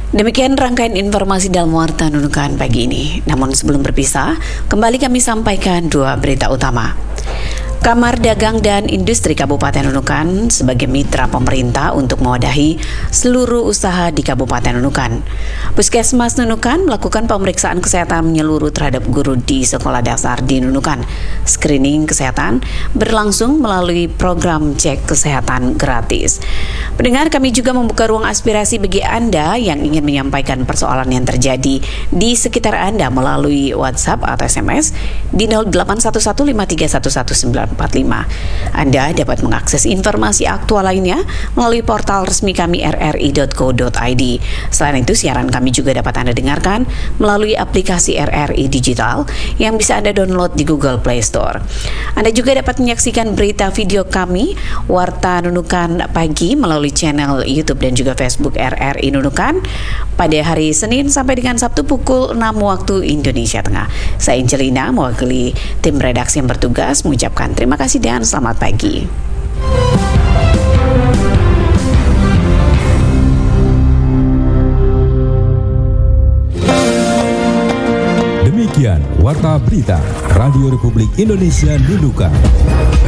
Demikian rangkaian informasi dalam Warta Nunukan pagi ini. Namun sebelum berpisah, kembali kami sampaikan dua berita utama. Kamar Dagang dan Industri Kabupaten Nunukan sebagai mitra pemerintah untuk mewadahi seluruh usaha di Kabupaten Nunukan. Puskesmas Nunukan melakukan pemeriksaan kesehatan menyeluruh terhadap guru di sekolah dasar di Nunukan. Screening kesehatan berlangsung melalui program cek kesehatan gratis. Pendengar, kami juga membuka ruang aspirasi bagi Anda yang ingin menyampaikan persoalan yang terjadi di sekitar Anda melalui WhatsApp atau SMS di 0811531145. Anda dapat mengakses informasi aktual lainnya melalui portal resmi kami rri.co.id. Selain itu, siaran kami juga dapat Anda dengarkan melalui aplikasi RRI Digital yang bisa Anda download di Google Play Store. Anda juga dapat menyaksikan berita video kami Warta Nunukan Pagi melalui channel YouTube dan juga Facebook RRI Nunukan pada hari Senin sampai dengan Sabtu pukul 6 waktu Indonesia Tengah. Saya Angelina, mewakili tim redaksi yang bertugas, mengucapkan terima kasih dan selamat pagi. Demikian Warta Berita Radio Republik Indonesia Nunukan.